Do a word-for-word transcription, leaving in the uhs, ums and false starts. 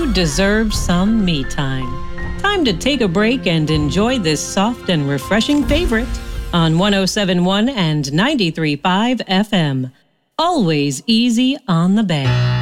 deserve some me time. Time to take a break and enjoy this soft and refreshing favorite on one oh seven point one and ninety-three point five F M. Always easy on the Bay.